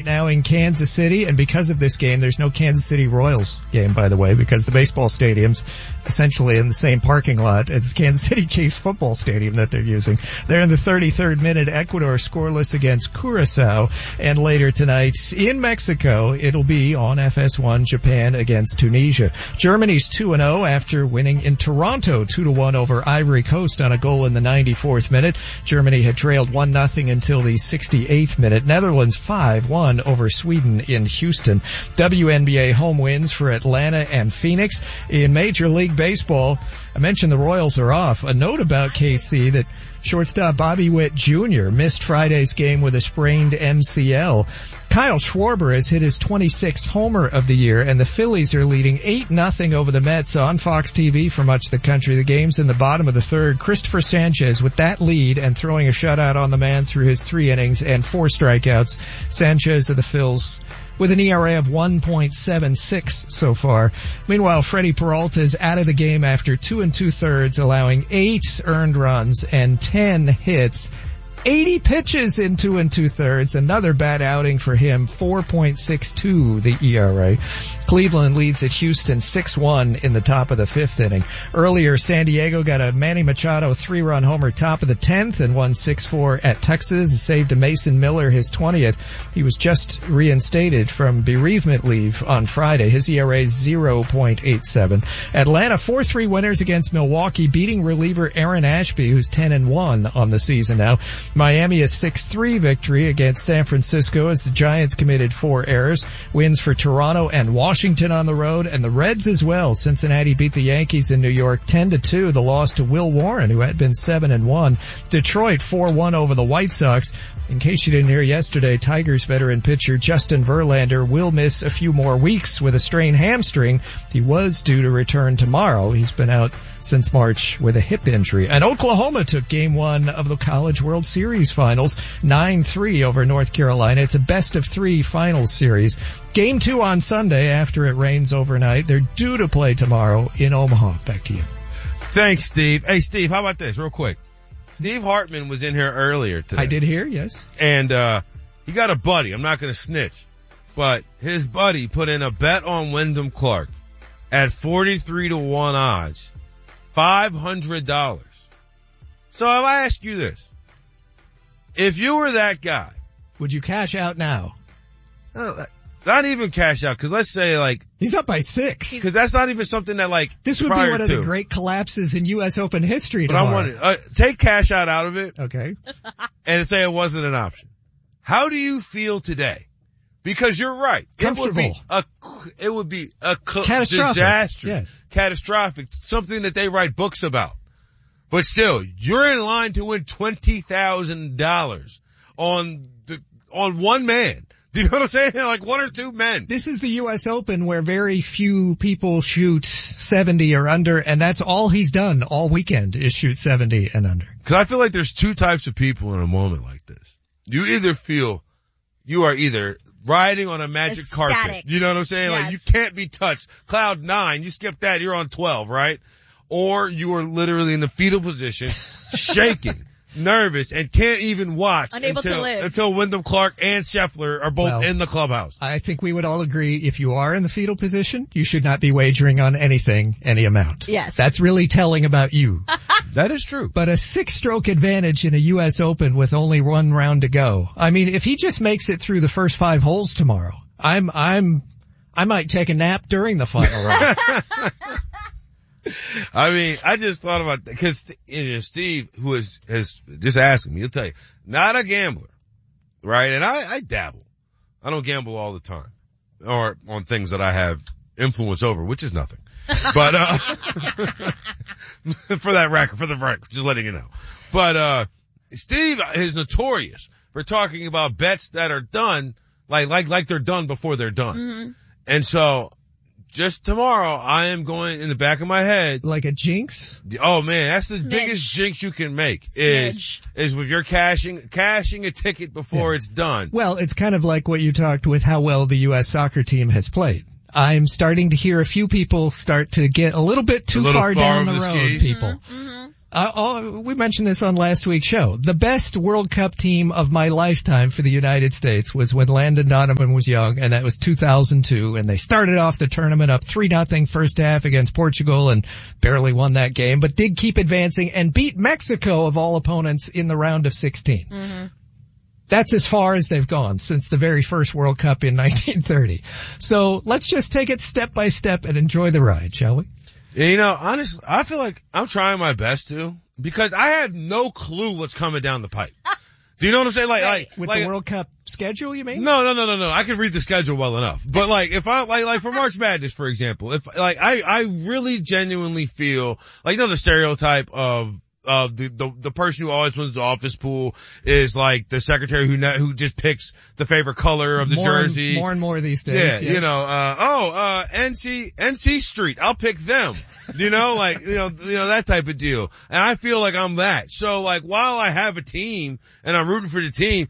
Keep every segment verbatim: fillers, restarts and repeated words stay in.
now in Kansas City, and because of this game, there's no Kansas City Royals game, by the way, because the baseball stadium's essentially in the same parking lot as Kansas City Chiefs football stadium that they're using. They're in the thirty-third minute, Ecuador scoreless against Curacao, and later tonight in Mexico, it'll be on F S one, Japan against Tunisia. Germany's two and oh after winning in Toronto two to one over Ivory Coast on a goal in the ninety-fourth minute. Germany had trailed one nothing until the sixty-eighth minute. Netherlands five one over Sweden in Houston. W N B A home wins for Atlanta and Phoenix. In Major League Baseball, I mentioned the Royals are off. A note about K C that shortstop Bobby Witt Junior missed Friday's game with a sprained M C L. Kyle Schwarber has hit his twenty-sixth homer of the year, and the Phillies are leading eight nothing over the Mets on Fox T V for much of the country. The game's in the bottom of the third. Christopher Sanchez with that lead and throwing a shutout on the man through his three innings and four strikeouts. Sanchez of the Phils with an E R A of one point seven six so far. Meanwhile, Freddie Peralta is out of the game after two and two thirds, allowing eight earned runs and ten hits. eighty pitches in two and two thirds. Another bad outing for him. four point six two the E R A. Cleveland leads at Houston six one in the top of the fifth inning. Earlier, San Diego got a Manny Machado three-run homer top of the tenth and won six four at Texas. It saved to Mason Miller his twentieth. He was just reinstated from bereavement leave on Friday. His E R A is zero point eight seven. Atlanta four three winners against Milwaukee, beating reliever Aaron Ashby, who's ten and one on the season now. Miami a six three victory against San Francisco as the Giants committed four errors. Wins for Toronto and Washington on the road, and the Reds as well. Cincinnati beat the Yankees in New York ten to two. The loss to Will Warren, who had been seven and one. Detroit four one over the White Sox. In case you didn't hear yesterday, Tigers veteran pitcher Justin Verlander will miss a few more weeks with a strained hamstring. He was due to return tomorrow. He's been out since March with a hip injury. And Oklahoma took game one of the College World Series finals, nine three over North Carolina. It's a best of three finals series. Game two on Sunday after it rains overnight. They're due to play tomorrow in Omaha. Back to you. Thanks, Steve. Hey, Steve, how about this real quick? Steve Hartman was in here earlier today. I did hear, yes. And, uh, he got a buddy. I'm not going to snitch, but his buddy put in a bet on Wyndham Clark at forty-three to one odds, five hundred dollars. So if I ask you this, if you were that guy, would you cash out now? Uh, not even cash out, because let's say like he's up by six. Because that's not even something that like this would be one of to. the great collapses in U S Open history. But tomorrow. I'm wondering, uh, take cash out out of it, okay, and say it wasn't an option. How do you feel today? Because you're right, comfortable. It would be a it would be a catastrophic, disaster, yes. catastrophic, something that they write books about. But still, you're in line to win twenty thousand dollars on the on one man. Do you know what I'm saying? Like one or two men. This is the U S Open where very few people shoot seventy or under, and that's all he's done all weekend is shoot seventy and under. Because I feel like there's two types of people in a moment like this. You either feel you are either riding on a magic Ecstatic. carpet. You know what I'm saying? Yes. Like you can't be touched. Cloud nine, you skip that, you're on twelve, right? Or you are literally in the fetal position, shaking. Nervous and can't even watch Unable until, to live. until Wyndham Clark and Scheffler are both well, in the clubhouse. I think we would all agree if you are in the fetal position, you should not be wagering on anything, any amount. Yes. That's really telling about you. That is true. But a six-stroke advantage in a U S Open with only one round to go. I mean, if he just makes it through the first five holes tomorrow, I'm, I'm, I might take a nap during the final round. I mean, I just thought about that because you know, Steve, who is has just asking me, he'll tell you, not a gambler, right? And I, I dabble. I don't gamble all the time, or on things that I have influence over, which is nothing. But uh for that record, for the record, just letting you know. But uh Steve is notorious for talking about bets that are done like like like they're done before they're done, Mm-hmm. and so. Just tomorrow, I am going in the back of my head. Like a jinx? Oh man, that's the Snitch. biggest jinx you can make is, Snitch. is with your cashing, cashing a ticket before Yeah. it's done. Well, it's kind of like what you talked with how well the U S soccer team has played. I'm starting to hear a few people start to get a little bit too A little far far down the over the road, skis. people. Mm-hmm. Uh, oh, we mentioned this on last week's show. The best World Cup team of my lifetime for the United States was when Landon Donovan was young, and that was two thousand two, and they started off the tournament up three nothing first half against Portugal and barely won that game, but did keep advancing and beat Mexico of all opponents in the round of sixteen. Mm-hmm. That's as far as they've gone since the very first World Cup in nineteen thirty. So let's just take it step by step and enjoy the ride, shall we? You know, honestly, I feel like I'm trying my best to, because I have no clue what's coming down the pipe. Do you know what I'm saying? Like, right. like with like, the World Cup schedule, you mean? No, no, no, no, no. I can read the schedule well enough. But like, if I like, like for March Madness, for example, if like I, I really genuinely feel like, you know, the stereotype of. Uh, the, the, the person who always wins the office pool is like the secretary who, ne- who just picks the favorite color of the more jersey. And, more and more these days. Yeah, yes. you know, uh, oh, uh, N C, N C Street, I'll pick them. You know, like, you know, you know, that type of deal. And I feel like I'm that. So like, while I have a team and I'm rooting for the team,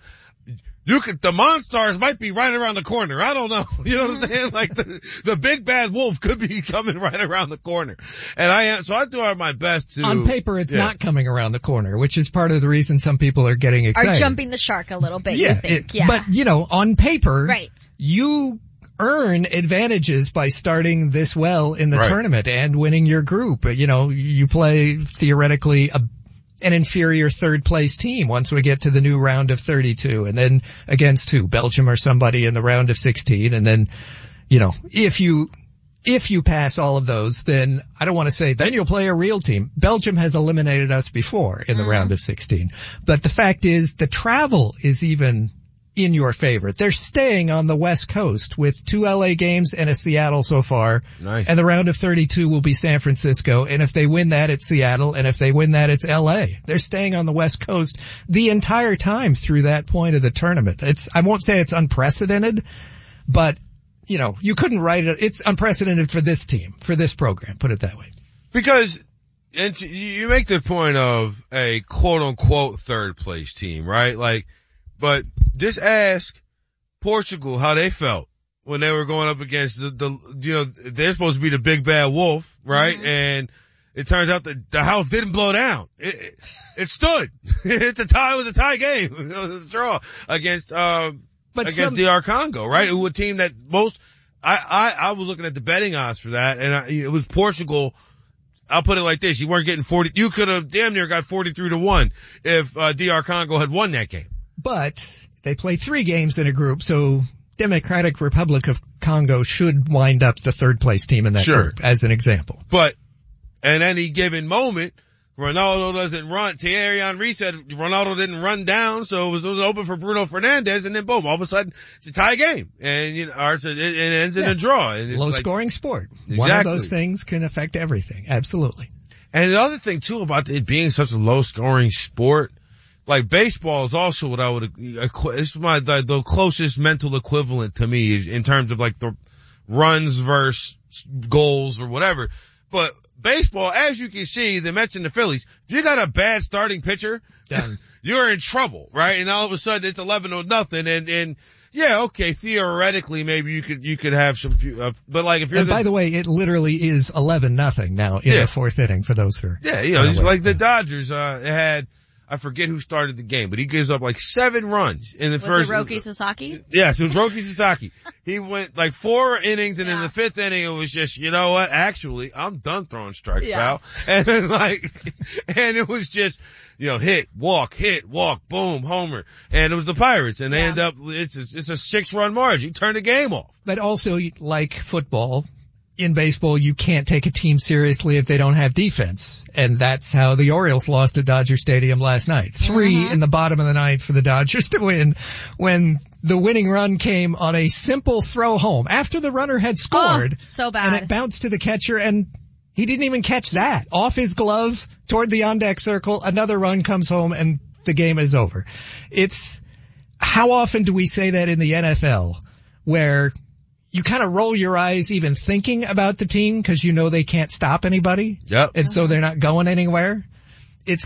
you could, the Monstars might be right around the corner. I don't know. You know what I'm saying? Like the, the big bad wolf could be coming right around the corner. And I am, so I do my best to. On paper, it's yeah. not coming around the corner, which is part of the reason some people are getting excited. Are jumping the shark a little bit, yeah, you think? It, yeah. But, you know, on paper. Right. You earn advantages by starting this well in the right. tournament and winning your group. You know, you play theoretically a an inferior third place team once we get to the new round of thirty-two, and then against who? Belgium or somebody in the round of sixteen. And then, you know, if you, if you pass all of those, then I don't want to say then you'll play a real team. Belgium has eliminated us before in the mm-hmm. round of sixteen. But the fact is the travel is even in your favor. They're staying on the West Coast with two L A games and a Seattle so far. Nice. And the round of thirty-two will be San Francisco. And if they win that, it's Seattle. And if they win that, it's L A. They're staying on the West Coast the entire time through that point of the tournament. It's, I won't say it's unprecedented, but, you know, you couldn't write it. It's unprecedented for this team, for this program, put it that way. Because, and you make the point of a quote unquote third place team, right? Like, but just ask Portugal how they felt when they were going up against the, the you know, they're supposed to be the big bad wolf, right? Mm-hmm. And it turns out that the house didn't blow down. It, it, it stood. It's a tie. It was a tie game. It was a draw against, um, but against some, D R Congo, right? It was a team that most, I, I, I was looking at the betting odds for that, and I, it was Portugal. I'll put it like this. You weren't getting forty, you could have damn near got forty-three to one if, uh, D R Congo had won that game. But they play three games in a group, so Democratic Republic of Congo should wind up the third place team in that sure. group, as an example. But at any given moment, Ronaldo doesn't run. Thierry Henry said Ronaldo didn't run down, so it was, it was open for Bruno Fernandes, and then boom, all of a sudden it's a tie game, and you know, or it, it ends in yeah. a draw. And Low like, scoring sport. Exactly. One of those things can affect everything. Absolutely. And the other thing too about it being such a low scoring sport. Like baseball is also what I would, it's my, the, the closest mental equivalent to me in terms of like the runs versus goals or whatever. But baseball, as you can see, the Mets and the Phillies, if you got a bad starting pitcher, you're in trouble, right? And all of a sudden it's eleven or nothing, and, and, yeah, okay, theoretically maybe you could, you could have some few, uh, but like if you're and the, by the way, it literally is eleven nothing now in yeah. the fourth inning for those who are. Yeah, you know, it's like the Dodgers, uh, had, I forget who started the game, but he gives up like seven runs in the was first. Was it Roki Sasaki? Yes, it was Roki Sasaki. He went like four innings, and yeah. in the fifth inning, it was just, you know what? Actually, I'm done throwing strikes, yeah. pal. And then like, and it was just, you know, hit, walk, hit, walk, boom, homer. And it was the Pirates, and they yeah. end up, it's a, it's a six run margin. You turn the game off. But also, like football, in baseball, you can't take a team seriously if they don't have defense. And that's how the Orioles lost at Dodger Stadium last night. Three mm-hmm. in the bottom of the ninth for the Dodgers to win when the winning run came on a simple throw home after the runner had scored. Oh, so bad. And it bounced to the catcher, and he didn't even catch that. Off his glove toward the on-deck circle, another run comes home, and the game is over. It's, how often do we say that in the N F L, where you kind of roll your eyes even thinking about the team because you know they can't stop anybody. Yep. And so they're not going anywhere. It's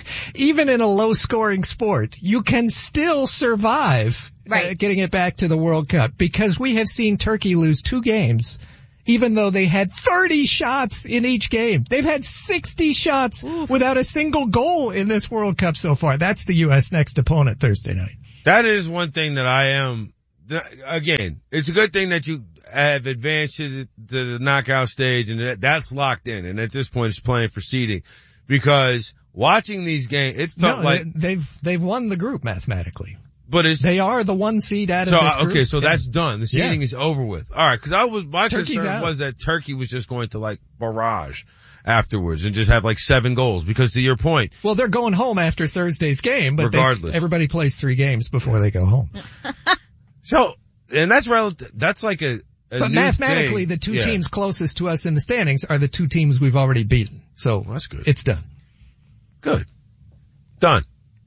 even in a low scoring sport, you can still survive right. uh, getting it back to the World Cup, because we have seen Turkey lose two games even though they had thirty shots in each game. They've had sixty shots Oof. without a single goal in this World Cup so far. That's the U S next opponent Thursday night. That is one thing that I am, again, it's a good thing that you have advanced to the, to the knockout stage, and that, that's locked in. And at this point, it's playing for seeding, because watching these games, it felt no, like they've they've won the group mathematically. But it's, they are the one seed out so, of this group. Okay, so yeah. that's done. The seeding yeah. is over with. All right, because I was my Turkey's concern out. was that Turkey was just going to like barrage afterwards and just have like seven goals. Because to your point, well, they're going home after Thursday's game, but regardless, they, everybody plays three games before they go home. So, and that's relative. That's like a. a but new mathematically, thing. the two yeah. teams closest to us in the standings are the two teams we've already beaten. So well, that's good. It's done. Good. Done.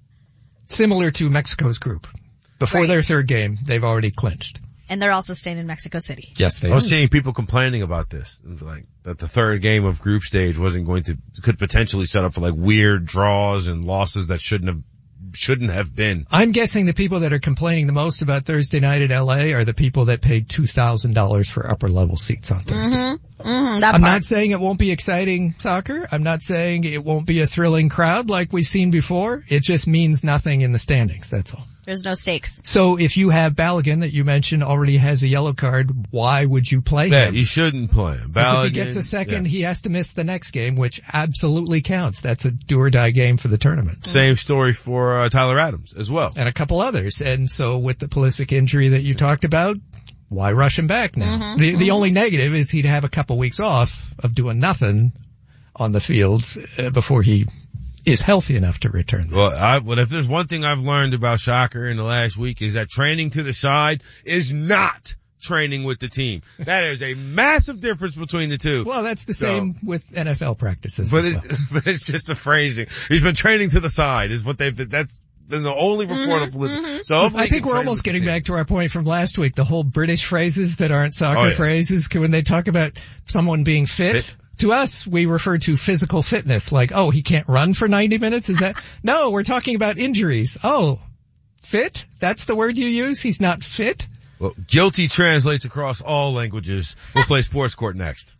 Similar to Mexico's group. Before right. their third game, they've already clinched. And they're also staying in Mexico City. Yes, they I are. was seeing people complaining about this, like that the third game of group stage wasn't going to, could potentially set up for like weird draws and losses that shouldn't have, shouldn't have been. I'm guessing the people that are complaining the most about Thursday night in L A are the people that paid two thousand dollars for upper level seats on Thursday. Mm-hmm. Mm-hmm, that I'm part. not saying it won't be exciting soccer. I'm not saying it won't be a thrilling crowd like we've seen before. It just means nothing in the standings, that's all. There's no stakes. So if you have Balogun that you mentioned already has a yellow card, why would you play yeah, him? you shouldn't play him. Because Balogun, if he gets a second, yeah. he has to miss the next game, which absolutely counts. That's a do or die game for the tournament. Same story for uh, Tyler Adams as well. And a couple others. And so with the Pulisic injury that you talked about, why rush him back now? Mm-hmm, the mm-hmm. the only negative is he'd have a couple weeks off of doing nothing on the field uh, before he is healthy enough to return. Well, I, well, if there's one thing I've learned about Shocker in the last week is that training to the side is not training with the team. That is a massive difference between the two. Well, that's the so, same with N F L practices but as well. It, but it's just a phrasing. He's been training to the side is what they've been, that's been the only report mm-hmm, of Pulisic. mm-hmm. So hopefully I think we're almost getting back to our point from last week. The whole British phrases that aren't soccer oh, yeah. phrases, when they talk about someone being fit, fit. To us, we refer to physical fitness, like, oh, he can't run for ninety minutes? Is that? No, we're talking about injuries. Oh, fit? That's the word you use? He's not fit? Well, guilty translates across all languages. We'll play Sports Court next.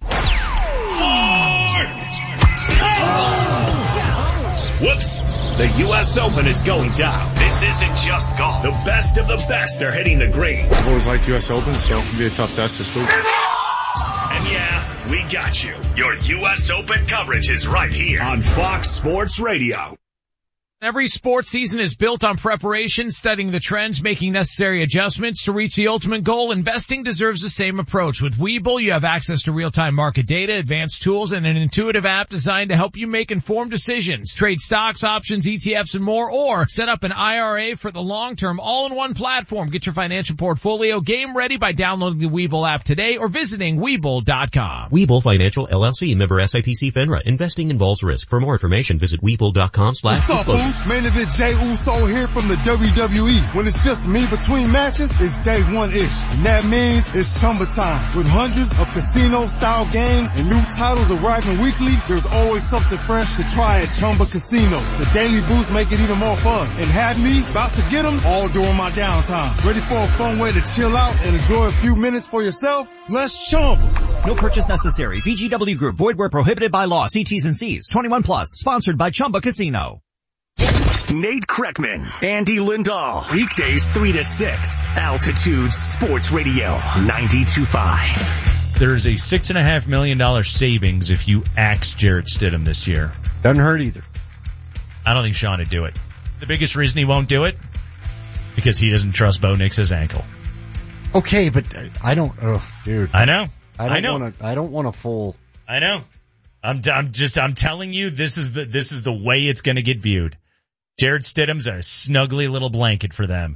Whoops. The U S Open is going down. This isn't just golf. The best of the best are hitting the greens. I've always liked U S Open, so it'll be a tough test this week. And yeah, we got you. Your U S Open coverage is right here on Fox Sports Radio. Every sports season is built on preparation, studying the trends, making necessary adjustments to reach the ultimate goal. Investing deserves the same approach. With Webull, you have access to real-time market data, advanced tools, and an intuitive app designed to help you make informed decisions. Trade stocks, options, E T Fs, and more, or set up an I R A for the long term, all in one platform. Get your financial portfolio game ready by downloading the Webull app today or visiting Webull dot com. Webull Financial L L C, member S I P C FINRA. Investing involves risk. For more information, visit Webull dot com slash disclosure. Main event Jey Uso here from the W W E. When it's just me between matches, it's day one-ish. And that means it's Chumba time. With hundreds of casino-style games and new titles arriving weekly, there's always something fresh to try at Chumba Casino. The daily boosts make it even more fun. And have me about to get them all during my downtime. Ready for a fun way to chill out and enjoy a few minutes for yourself? Let's Chumba. No purchase necessary. V G W Group. Void where prohibited by law. See T's and C's. twenty-one plus. Sponsored by Chumba Casino. Nate Kreckman, Andy Lindahl, weekdays three to six, Altitude Sports Radio, ninety-two point five. There's a six and a half million dollar savings if you axe Jarrett Stidham this year. Doesn't hurt either. I don't think Sean would do it. The biggest reason he won't do it, because he doesn't trust Bo Nix's ankle. Okay, but I don't, oh, dude. I know. I don't I know. want to, I don't want to full. I know. I'm, I'm just, I'm telling you, this is the, this is the way it's going to get viewed. Jarrett Stidham's a snuggly little blanket for them.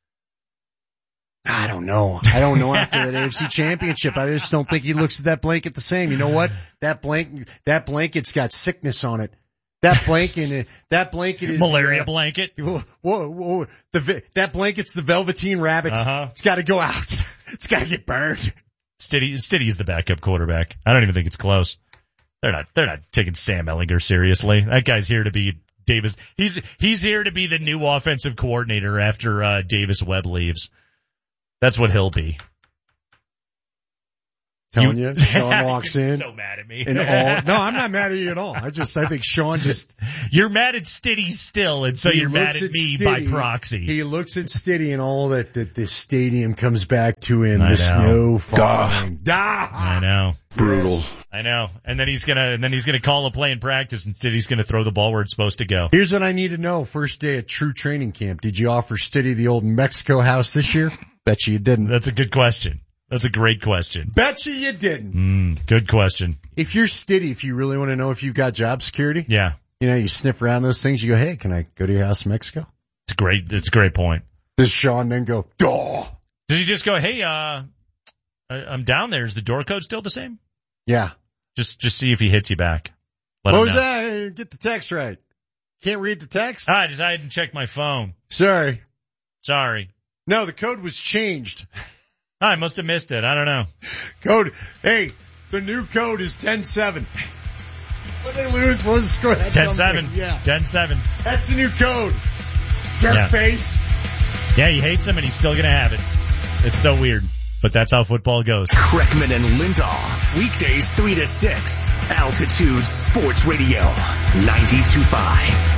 I don't know. I don't know after that A F C Championship. I just don't think he looks at that blanket the same. You know what? That blanket, that blanket's got sickness on it. That blanket, that blanket is malaria uh, blanket. Whoa, whoa, the that blanket's the Velveteen Rabbit. Uh-huh. It's got to go out. It's got to get burned. Stiddy, Stiddy's the backup quarterback. I don't even think it's close. They're not, they're not taking Sam Ehlinger seriously. That guy's here to be Davis. He's, he's here to be the new offensive coordinator after, uh, Davis Webb leaves. That's what he'll be. Telling you, Sean walks You're in. so mad at me. And all, no, I'm not mad at you at all. I just, I think Sean just. You're mad at Stiddy still, and so he you're mad looks at me Stiddy, by proxy. He looks at Stiddy and all that, that the stadium comes back to him. I the know. snow falling. Da. I know. Brutal. I know. And then he's gonna, and then he's gonna call a play in practice, and Stiddy's gonna throw the ball where it's supposed to go. Here's what I need to know. First day at true training camp. Did you offer Stiddy the old Mexico house this year? Bet you you didn't. That's a good question. That's a great question. Bet you you didn't. Mm, good question. If you're Stiddy, if you really want to know if you've got job security, Yeah. you know, you sniff around those things, you go, hey, can I go to your house in Mexico? It's great. It's a great point. Does Sean then go, duh? Does he just go, hey, uh, I- I'm down there. Is the door code still the same? Yeah. Just, just see if he hits you back. Let What him was know. that? Get the text right. Can't read the text? Ah, I just, I didn't check my phone. Sorry. Sorry. No, the code was changed. I must have missed it. I don't know. Code, hey, the new code is ten seven. What they lose? What was the score? That's ten seven. something. Yeah. ten seven. That's the new code. Jerk Yeah. face. Yeah, he hates him and he's still gonna have it. It's so weird. But that's how football goes. Kreckman and Lindahl. Weekdays three to six. Altitude Sports Radio. ninety-two point five.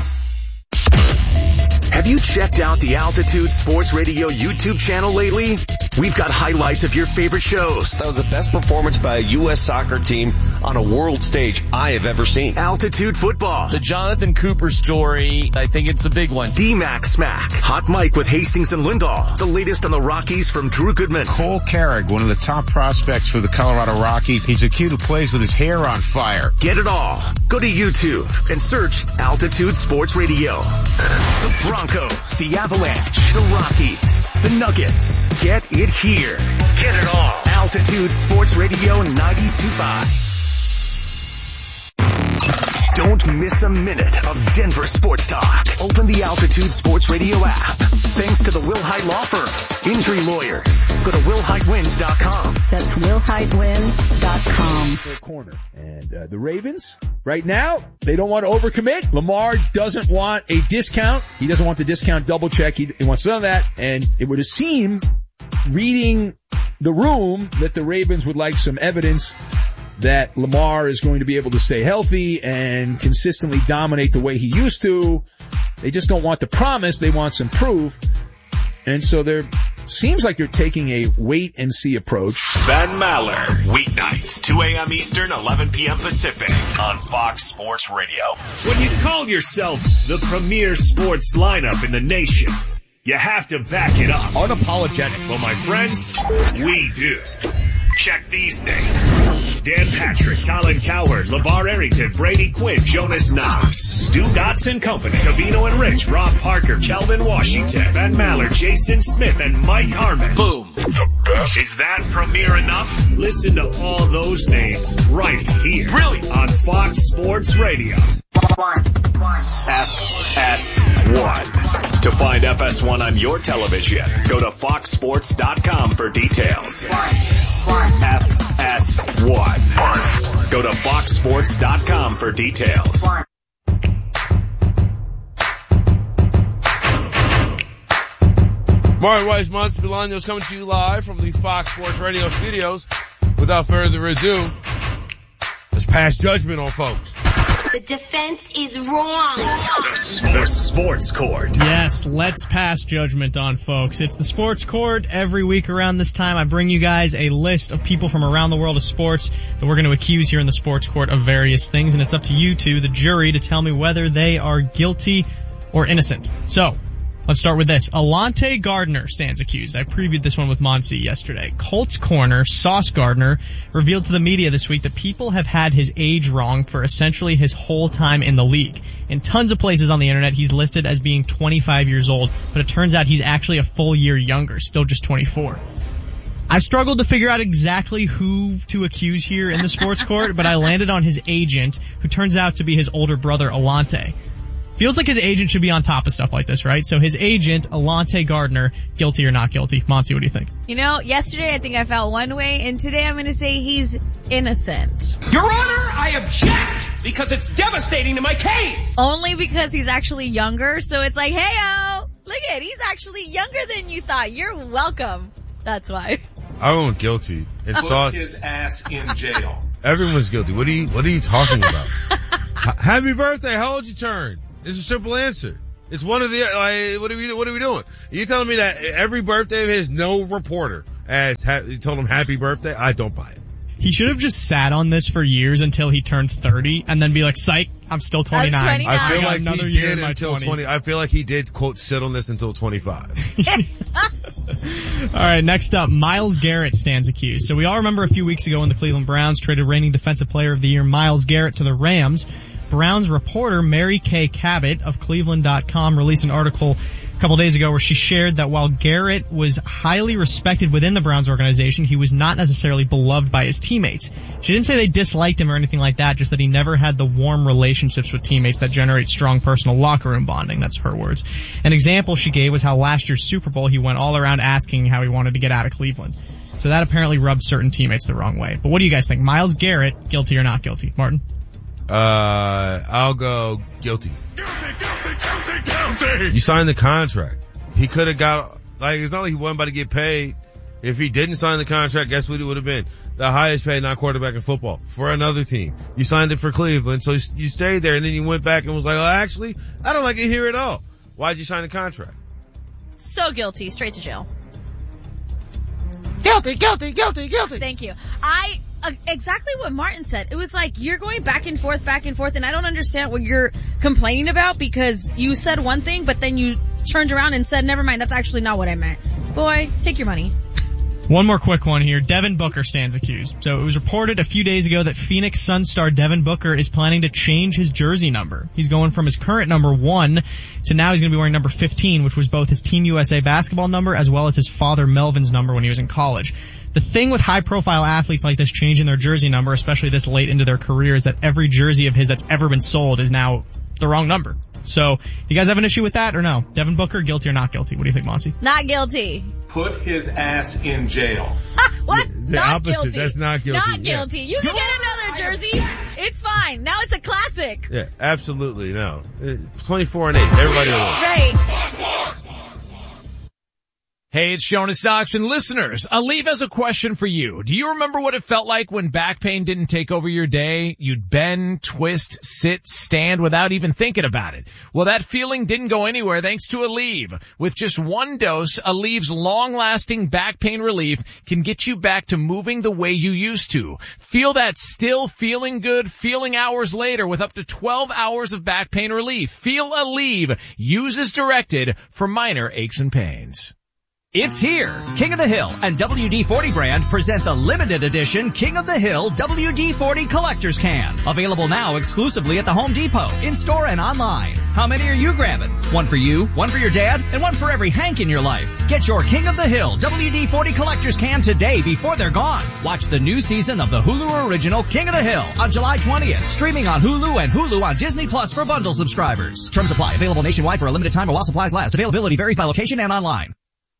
Have you checked out the Altitude Sports Radio YouTube channel lately? We've got highlights of your favorite shows. That was the best performance by a U S soccer team on a world stage I have ever seen. Altitude Football. The Jonathan Cooper story, I think it's a big one. D-Mac Smack. Hot Mike with Hastings and Lindahl. The latest on the Rockies from Drew Goodman. Cole Carrick, one of the top prospects for the Colorado Rockies. He's a kid who plays with his hair on fire. Get it all. Go to YouTube and search Altitude Sports Radio. The Broncos, the Avalanche, the Rockies, the Nuggets. Get it here. Get it all. Altitude Sports Radio ninety-two point five. Don't miss a minute of Denver sports talk. Open the Altitude Sports Radio app. Thanks to the Will Hyde Law Firm. Injury lawyers. Go to will hyde wins dot com. That's will hyde wins dot com. Corner. And uh, the Ravens, right now, they don't want to overcommit. Lamar doesn't want a discount. He doesn't want the discount double check. He, he wants none of that. And it would seem, reading the room, that the Ravens would like some evidence that Lamar is going to be able to stay healthy and consistently dominate the way he used to. They just don't want the promise. They want some proof. And so there seems like they're taking a wait and see approach. Ben Maller, weeknights, two a.m. Eastern, eleven p.m. Pacific on Fox Sports Radio. When you call yourself the premier sports lineup in the nation, you have to back it up. Unapologetic. Well, my friends, we do. Check these names. Dan Patrick, Colin Cowherd, LeVar Arrington, Brady Quinn, Jonas Knox, Stu Dotson Company, Cavino and Rich, Rob Parker, Kelvin Washington, Ben Maller, Jason Smith, and Mike Harmon. Boom. The best. Is that premier enough? Listen to all those names right here. Brilliant. On Fox Sports Radio. F S one. To find F S one on your television, go to fox sports dot com for details. F S one. Go to fox sports dot com for details. Mario Weiss, Monster Bolaños coming to you live from the Fox Sports Radio studios. Without further ado, let's pass judgment on folks. The defense is wrong. The, the Sports Court. Yes, let's pass judgment on folks. It's the Sports Court. Every week around this time, I bring you guys a list of people from around the world of sports that we're going to accuse here in the Sports Court of various things, and it's up to you two, the jury, to tell me whether they are guilty or innocent. So, let's start with this. Alante Gardner stands accused. I previewed this one with Monsi yesterday. Colts corner Sauce Gardner revealed to the media this week that people have had his age wrong for essentially his whole time in the league. In tons of places on the internet, he's listed as being twenty-five years old, but it turns out he's actually a full year younger, still just twenty-four. I struggled to figure out exactly who to accuse here in the sports court, but I landed on his agent, who turns out to be his older brother, Alante. Feels like his agent should be on top of stuff like this, right? So his agent, Alante Gardner, guilty or not guilty? Monty, what do you think? You know, yesterday I think I felt one way, and today I'm going to say he's innocent. Your Honor, I object because it's devastating to my case. Only because he's actually younger, so it's like, hey-o, look at it, he's actually younger than you thought. You're welcome. That's why. I went guilty. And Put Sauce. his ass in jail. Everyone's guilty. What are you, what are you talking about? Happy birthday. How old you turn? It's a simple answer. It's one of the, like, what are we, what are we doing? Are you telling me that every birthday of his, no reporter has, ha- you told him happy birthday? I don't buy it. He should have just sat on this for years until he turned thirty and then be like, psych, I'm still twenty-nine. I'm twenty-nine. I feel I got like another he year did in my until twenties. twenty. I feel like he did, quote, sit on this until twenty-five. All right, next up, Myles Garrett stands accused. So we all remember a few weeks ago when the Cleveland Browns traded reigning Defensive Player of the Year Myles Garrett to the Rams. Browns reporter Mary Kay Cabot of Cleveland dot com released an article a couple days ago where she shared that while Garrett was highly respected within the Browns organization, he was not necessarily beloved by his teammates. She didn't say they disliked him or anything like that, just that he never had the warm relationships with teammates that generate strong personal locker room bonding. That's her words. An example she gave was how last year's Super Bowl he went all around asking how he wanted to get out of Cleveland. So that apparently rubbed certain teammates the wrong way. But what do you guys think? Myles Garrett, guilty or not guilty? Martin? Uh, I'll go guilty. Guilty, guilty, guilty, guilty. You signed the contract. He could have got, like, it's not like he wasn't about to get paid. If he didn't sign the contract, guess what it would have been? The highest paid non-quarterback in football for another team. You signed it for Cleveland, so you stayed there, and then you went back and was like, oh, actually, I don't like it here at all. Why'd you sign the contract? So guilty. Straight to jail. Guilty, guilty, guilty, guilty. Thank you. I, uh, exactly what Martin said. It was like, you're going back and forth, back and forth, and I don't understand what you're complaining about because you said one thing, but then you turned around and said, never mind, that's actually not what I meant. Boy, take your money. One more quick one here. Devin Booker stands accused. So it was reported a few days ago that Phoenix Suns star Devin Booker is planning to change his jersey number. He's going from his current number one to now he's going to be wearing number fifteen, which was both his Team U S A basketball number as well as his father Melvin's number when he was in college. The thing with high-profile athletes like this changing their jersey number, especially this late into their career, is that every jersey of his that's ever been sold is now the wrong number. So, you guys have an issue with that or no? Devin Booker, guilty or not guilty? What do you think, Monty? Not guilty. Put his ass in jail. What? The not opposite. Guilty. That's not guilty. Not guilty. Yeah. You can get another jersey. It's fine. Now it's a classic. Yeah, absolutely, no. twenty-four and eight. Everybody will. Right. Hey, it's Jonas Knox, and listeners, Aleve has a question for you. Do you remember what it felt like when back pain didn't take over your day? You'd bend, twist, sit, stand without even thinking about it. Well, that feeling didn't go anywhere thanks to Aleve. With just one dose, Aleve's long-lasting back pain relief can get you back to moving the way you used to. Feel that still feeling good feeling hours later with up to twelve hours of back pain relief. Feel Aleve. Use as directed for minor aches and pains. It's here. King of the Hill and W D forty brand present the limited edition King of the Hill W D forty Collector's Can. Available now exclusively at the Home Depot, in-store and online. How many are you grabbing? One for you, one for your dad, and one for every Hank in your life. Get your King of the Hill W D forty Collector's Can today before they're gone. Watch the new season of the Hulu original King of the Hill on July twentieth. Streaming on Hulu and Hulu on Disney Plus for bundle subscribers. Terms apply. Available nationwide for a limited time or while supplies last. Availability varies by location and online.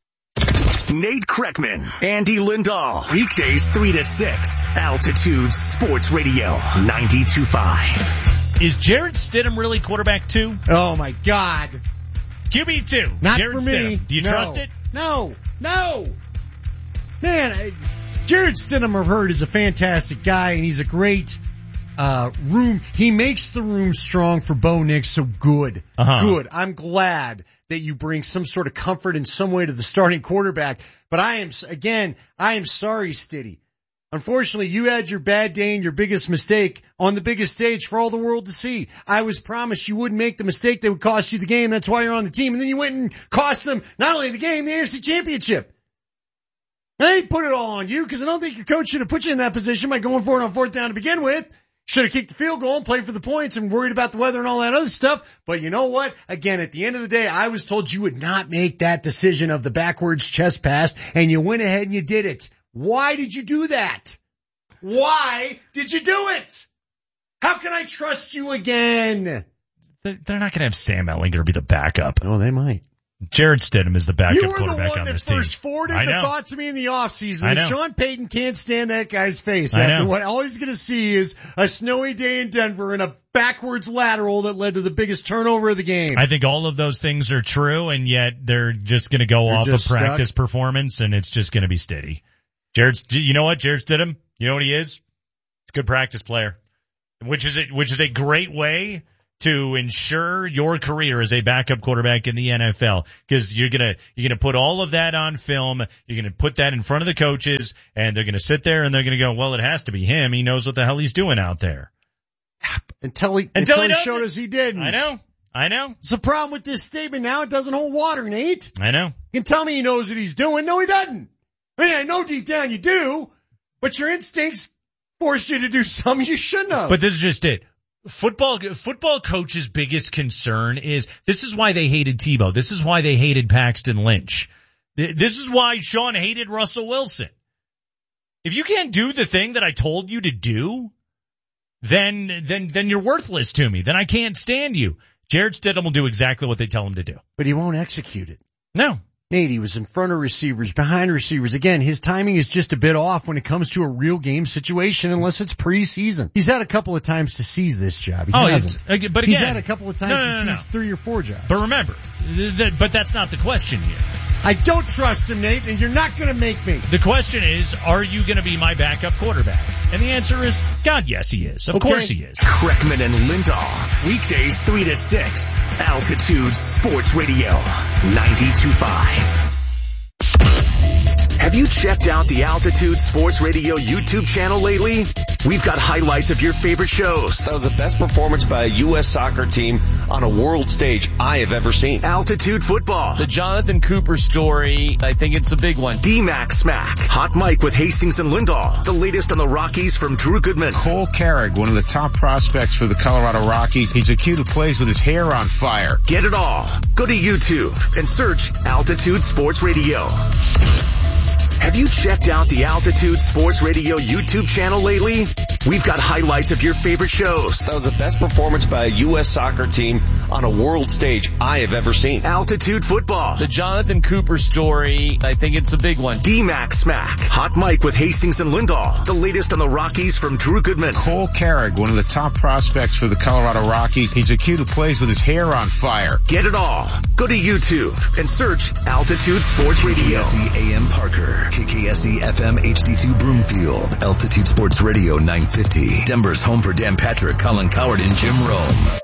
Nate Kreckman, Andy Lindahl, weekdays three to six, Altitude Sports Radio, ninety-two point five. Is Jarrett Stidham really quarterback two? Oh my God. Q B two. Not Jarrett for me. Stidham. Do you no. trust it? No. No. Man, I, Jarrett Stidham, I've heard, is a fantastic guy, and he's a great uh room. He makes the room strong for Bo Nix, so good. Uh-huh. Good. I'm glad that you bring some sort of comfort in some way to the starting quarterback. But I am, again, I am sorry, Stiddy. Unfortunately, you had your bad day and your biggest mistake on the biggest stage for all the world to see. I was promised you wouldn't make the mistake that would cost you the game. That's why you're on the team. And then you went and cost them not only the game, the A F C Championship. I ain't put it all on you because I don't think your coach should have put you in that position by going for it on fourth down to begin with. Should have kicked the field goal and played for the points and worried about the weather and all that other stuff. But you know what? Again, at the end of the day, I was told you would not make that decision of the backwards chest pass, and you went ahead and you did it. Why did you do that? Why did you do it? How can I trust you again? They're not going to have Sam Ehlinger be the backup. Oh, they might. Jarrett Stidham is the backup you were quarterback the one on that this first team. forwarded I the know. thought to me in the offseason I that know. Sean Payton can't stand that guy's face I after know. what all he's going to see is a snowy day in Denver and a backwards lateral that led to the biggest turnover of the game. I think all of those things are true, and yet they're just going to go You're off of just practice stuck. performance, and it's just going to be steady. Jared's, you know what? Jared Stidham, you know what he is? He's a good practice player, which is a, which is a great way to ensure your career as a backup quarterback in the N F L, because you're gonna you're gonna put all of that on film. You're gonna put that in front of the coaches, and they're gonna sit there and they're gonna go, well, it has to be him. He knows what the hell he's doing out there. Until he Until, until he, he showed us he didn't. I know. I know. It's a problem with this statement now. It doesn't hold water, Nate. I know. You can tell me he knows what he's doing. No, he doesn't. I mean, I know deep down you do, but your instincts force you to do something you shouldn't have. But this is just it. Football, football coach's biggest concern is, this is why they hated Tebow. This is why they hated Paxton Lynch. This is why Sean hated Russell Wilson. If you can't do the thing that I told you to do, then, then, then you're worthless to me. Then I can't stand you. Jared Stidham will do exactly what they tell him to do. But he won't execute it. No. Nate, he was in front of receivers, behind receivers. Again, his timing is just a bit off when it comes to a real game situation unless it's preseason. He's had a couple of times to seize this job. He oh, hasn't. But again, he's had a couple of times no, no, no, to no, seize no. three or four jobs. But remember, th- th- but that's not the question here. I don't trust him, Nate, and you're not going to make me. The question is, are you going to be my backup quarterback? And the answer is, God, yes, he is. Of okay. course he is. Kreckman and Lindahl, weekdays three to six, Altitude Sports Radio, ninety-two point five. Have you checked out the Altitude Sports Radio YouTube channel lately? We've got highlights of your favorite shows. That was the best performance by a U S soccer team on a world stage I have ever seen. Altitude Football. The Jonathan Cooper story, I think it's a big one. D-Mac Smack. Hot Mike with Hastings and Lindahl. The latest on the Rockies from Drew Goodman. Cole Carrick, one of the top prospects for the Colorado Rockies. He's a kid who plays with his hair on fire. Get it all. Go to YouTube and search Altitude Sports Radio. Have you checked out the Altitude Sports Radio YouTube channel lately? We've got highlights of your favorite shows. That was the best performance by a U S soccer team on a world stage I have ever seen. Altitude Football. The Jonathan Cooper story, I think it's a big one. D-Mac Smack. Hot Mike with Hastings and Lindahl. The latest on the Rockies from Drew Goodman. Cole Carrick, one of the top prospects for the Colorado Rockies. He's a kid who plays with his hair on fire. Get it all. Go to YouTube and search Altitude Sports Radio. K K S E A M Parker. K K S E F M H D two Broomfield. Altitude Sports Radio nine fifty. Denver's home for Dan Patrick, Colin Coward, and Jim Rome.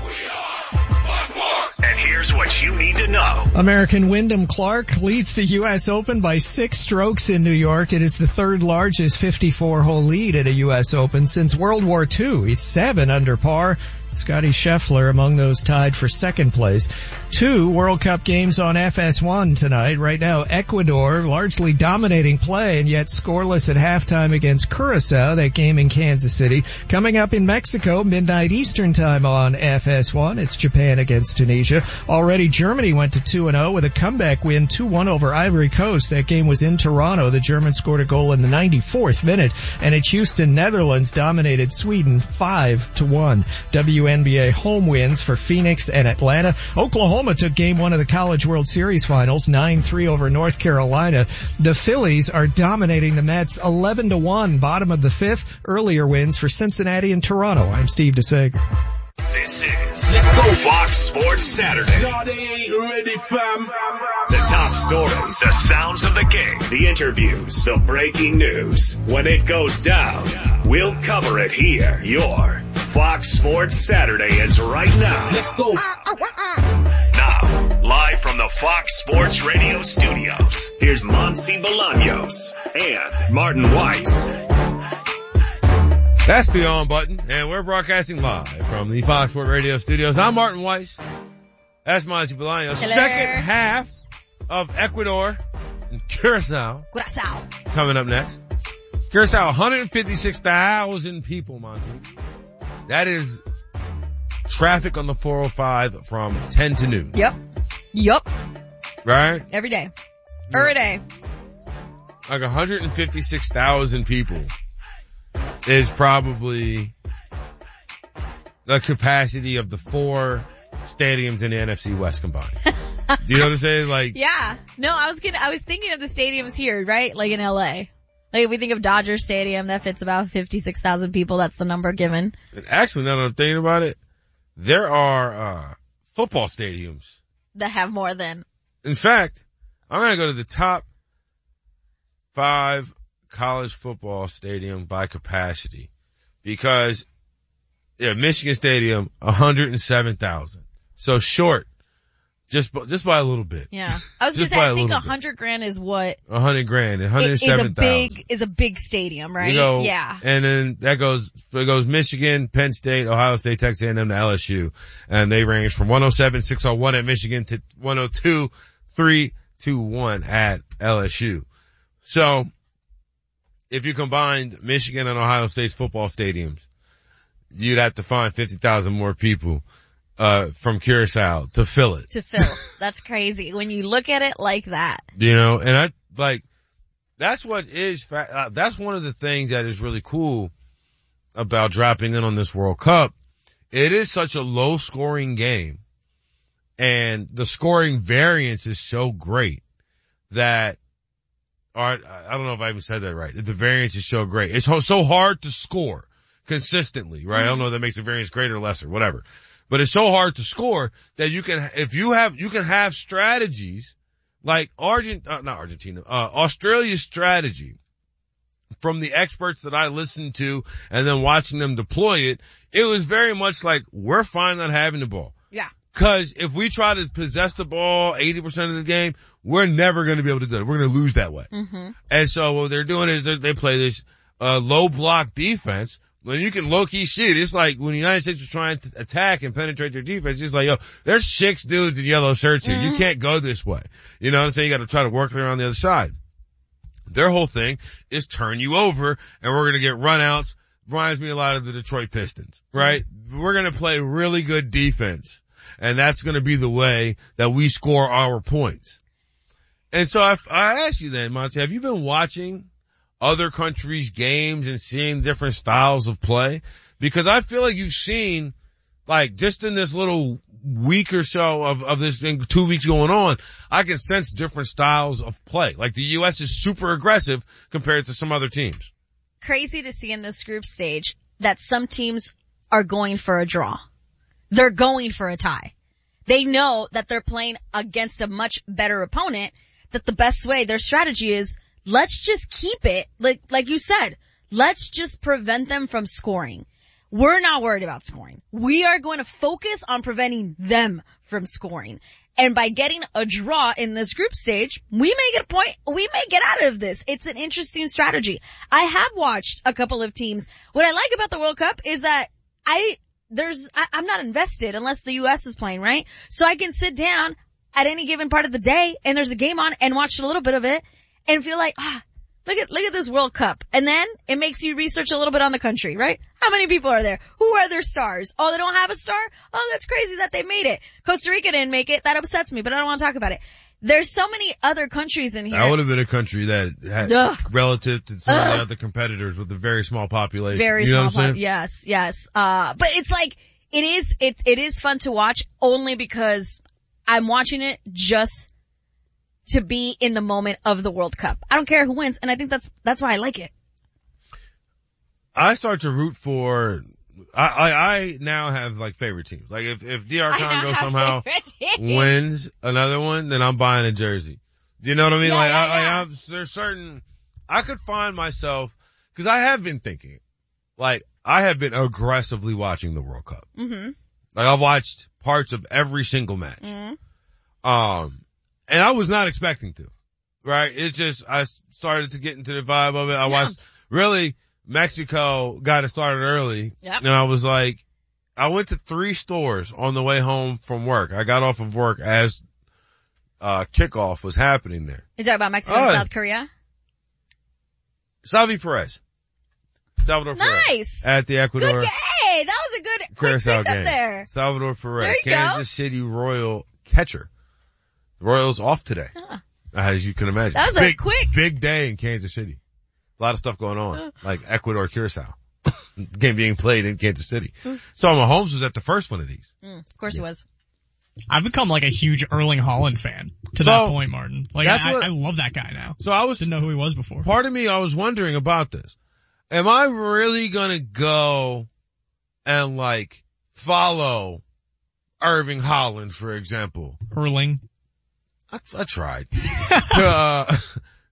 And here's what you need to know. American Wyndham Clark leads the U S Open by six strokes in New York. It is the third largest fifty-four hole lead at a U S Open since World War Two. He's seven under par. Scotty Scheffler among those tied for second place. Two World Cup games on F S one tonight. Right now, Ecuador largely dominating play and yet scoreless at halftime against Curacao, that game in Kansas City. Coming up in Mexico, midnight Eastern time on F S one. It's Japan against Tunisia. Already Germany went to two and oh with a comeback win two one over Ivory Coast. That game was in Toronto. The Germans scored a goal in the ninety-fourth minute, and at Houston, Netherlands dominated Sweden five to one. W N B A home wins for Phoenix and Atlanta. Oklahoma took game one of the College World Series finals, nine three over North Carolina. The Phillies are dominating the Mets eleven to one, bottom of the fifth. Earlier wins for Cincinnati and Toronto. I'm Steve DeSager. This is Let's Go Fox Sports Saturday. No, they ain't ready, fam. The top stories, the sounds of the game, the interviews, the breaking news. When it goes down, we'll cover it here. Your Fox Sports Saturday is right now. Let's go. Now, live from the Fox Sports Radio studios, here's Monsi Bolaños and Martin Weiss. That's the on button, and we're broadcasting live from the Fox Sports Radio studios. I'm Martin Weiss. That's Monty Bolaños. Second half of Ecuador and Curacao. Curacao. Coming up next. Curacao, one hundred fifty-six thousand people, Monty. That is traffic on the four oh five from ten to noon. Yep. Yep. Right? Every day. Every day. Like one hundred fifty-six thousand people is probably the capacity of the four stadiums in the N F C West combined. Do you know what I'm saying? Like, yeah. No, I was gonna, I was thinking of the stadiums here, right? Like in L A. Like if we think of Dodger Stadium, that fits about fifty-six thousand people. That's the number given. And actually, now that I'm thinking about it, there are, uh, football stadiums that have more than. In fact, I'm gonna go to the top five college football stadium by capacity because, yeah, Michigan Stadium, one hundred seven thousand. So short. Just, just by a little bit. Yeah. I was going to say, I think a hundred grand is what? A hundred grand, one hundred seven thousand. Is a big, is a big stadium, right? You go, yeah. And then that goes, it goes Michigan, Penn State, Ohio State, Texas A and M to L S U. And they range from one oh seven, six oh one at Michigan to one oh two, three two one at L S U. So, if you combined Michigan and Ohio State's football stadiums, you'd have to find fifty thousand more people. Uh, from Curacao to fill it. To fill. That's crazy when you look at it like that. You know, and I, like, that's what is, fa- uh, that's one of the things that is really cool about dropping in on this World Cup. It is such a low scoring game and the scoring variance is so great that, or I, I don't know if I even said that right. The variance is so great. It's ho- so hard to score consistently, right? Mm-hmm. I don't know if that makes the variance greater or lesser, whatever. But it's so hard to score that you can, if you have, you can have strategies like Argent, uh, not Argentina, uh, Australia's strategy from the experts that I listened to and then watching them deploy it. It was very much like, we're fine not having the ball. Yeah. Cause if we try to possess the ball eighty percent of the game, we're never going to be able to do it. We're going to lose that way. Mm-hmm. And so what they're doing is they play this, uh, low block defense. When you can low-key shit, it's like when the United States was trying to attack and penetrate their defense, it's like, yo, there's six dudes in yellow shirts here. Mm-hmm. You can't go this way. You know what I'm saying? You gotta try to work around the other side. Their whole thing is turn you over and we're gonna get runouts. Reminds me a lot of the Detroit Pistons, right? Mm-hmm. We're gonna play really good defense and that's gonna be the way that we score our points. And so I, I ask you then, Monty, have you been watching other countries' games and seeing different styles of play? Because I feel like you've seen, like, just in this little week or so of, of this thing, two weeks going on, I can sense different styles of play. Like the U S is super aggressive compared to some other teams. Crazy to see in this group stage that some teams are going for a draw. They're going for a tie. They know that they're playing against a much better opponent, that the best way, their strategy is, let's just keep it, like, like you said, let's just prevent them from scoring. We're not worried about scoring. We are going to focus on preventing them from scoring. And by getting a draw in this group stage, we may get a point, we may get out of this. It's an interesting strategy. I have watched a couple of teams. What I like about the World Cup is that I, there's, I, I'm not invested unless the U S is playing, right? So I can sit down at any given part of the day and there's a game on and watch a little bit of it. And feel like, ah, look at, look at this World Cup. And then it makes you research a little bit on the country, right? How many people are there? Who are their stars? Oh, they don't have a star? Oh, that's crazy that they made it. Costa Rica didn't make it. That upsets me, but I don't want to talk about it. There's so many other countries in here. That would have been a country that had, Ugh. relative to some Ugh. of the other competitors with a very small population. Very you know small population. Yes, yes. Uh, but it's like, it is, it, it is fun to watch only because I'm watching it just to be in the moment of the World Cup. I don't care who wins, and I think that's that's why I like it. I start to root for. I I, I now have like favorite teams. Like if if D R Congo somehow wins another one, then I'm buying a jersey. Do you know what I mean? Yeah, like yeah, I, yeah. I, I there's certain I could find myself because I have been thinking, like I have been aggressively watching the World Cup. Mm-hmm. Like I've watched parts of every single match. Mm-hmm. Um. And I was not expecting to, right? It's just, I started to get into the vibe of it. I yeah. watched, really, Mexico got it started early. Yep. And I was like, I went to three stores on the way home from work. I got off of work as, uh, kickoff was happening there. You talking about Mexico uh, and South Korea? Salvi Perez. Salvador nice. Perez. At the Ecuador. Good game. That was a good, quick Curacao pick up game. there. Salvador Perez. There you Kansas go. City Royal catcher. The Royals off today, huh. as you can imagine. That was big, a quick, big day in Kansas City. A lot of stuff going on, uh. like Ecuador, Curacao. Game being played in Kansas City. Mm. So Mahomes was at the first one of these. Mm, of course yeah. he was. I've become like a huge Erling Haaland fan to so, that point, Martin. Like I, what, I love that guy now. So I was didn't know who he was before. Part of me, I was wondering about this. Am I really gonna go and like follow Erling Haaland, for example? Erling. I, I tried. uh,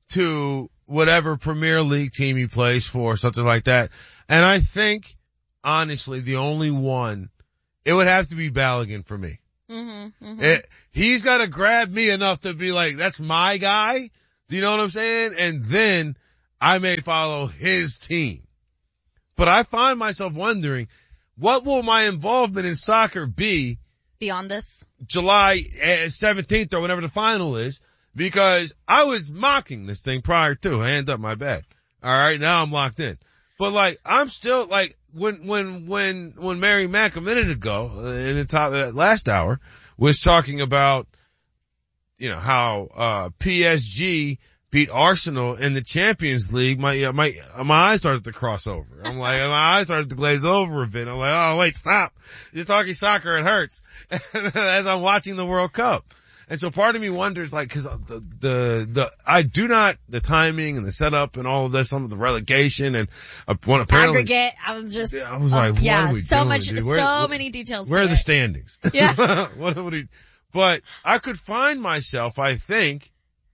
to whatever Premier League team he plays for, something like that. And I think, honestly, the only one, it would have to be Balogun for me. Mm-hmm, mm-hmm. It, he's got to grab me enough to be like, that's my guy. Do you know what I'm saying? And then I may follow his team. But I find myself wondering, what will my involvement in soccer be beyond this? July seventeenth or whenever the final is, because I was mocking this thing prior to. Hand up my bad. All right, now I'm locked in. But like, I'm still like, when, when, when, when Mary Mack a minute ago, uh, in the top, uh, last hour, was talking about, you know, how, uh, P S G beat Arsenal in the Champions League, my, uh, my, uh, my eyes started to cross over. I'm like, my eyes started to glaze over a bit. I'm like, oh wait, stop. You're talking soccer, it hurts. As I'm watching the World Cup. And so part of me wonders, like, cause the, the, the, I do not, the timing and the setup and all of this, some of the relegation and uh, one apparently. Aggregate, I was just, I was like, uh, what yeah, are we so doing, much, dude? so Where, many details. Where are it. the standings? Yeah. what, what do you, but I could find myself, I think,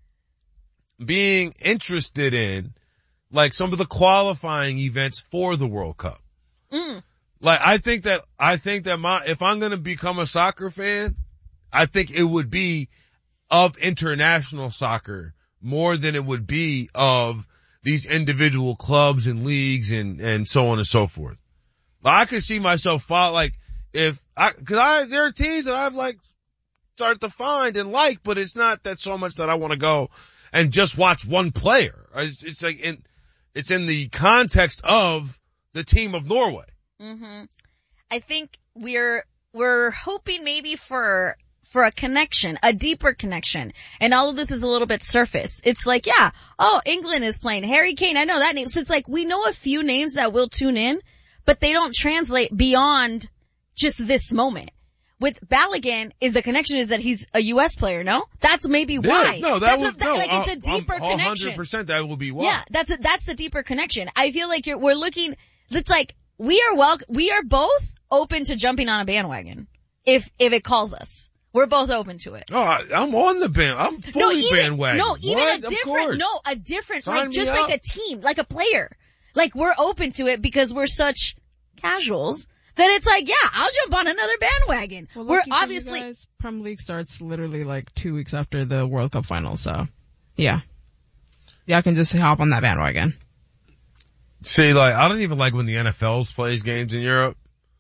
being interested in, like, some of the qualifying events for the World Cup. Mm. Like, I think that, I think that my, if I'm gonna become a soccer fan, I think it would be of international soccer more than it would be of these individual clubs and leagues and, and so on and so forth. Like, I could see myself follow, like, if I, cause I, there are teams that I've like started to find and like, but it's not that so much that I want to go and just watch one player. It's, it's like in, it's in the context of the team of Norway. Mm-hmm. I think we're, we're hoping maybe for, for a connection, a deeper connection. And all of this is a little bit surface. It's like, yeah, oh, England is playing Harry Kane. I know that name. So it's like, we know a few names that will tune in, but they don't translate beyond just this moment. With Balogun, is the connection is that he's a U S player, no? That's maybe why. Yeah, no, that that's would, what, that, no, like, it's a deeper I'm, connection. one hundred percent that will be why. Yeah, that's a, that's the deeper connection. I feel like you're, we're looking, it's like, we are well, we are both open to jumping on a bandwagon. If, if it calls us. We're both open to it. Oh, I, I'm on the band. I'm fully no, even, bandwagon. No, even what? a different, no, a different, Sign like just me like up. a team, like a player. Like we're open to it because we're such casuals that it's like, yeah, I'll jump on another bandwagon. Well, we're lucky for you obviously, guys, Premier League starts literally like two weeks after the World Cup final, so yeah. Y'all can just hop on that bandwagon. See, like, I don't even like when the N F L plays games in Europe.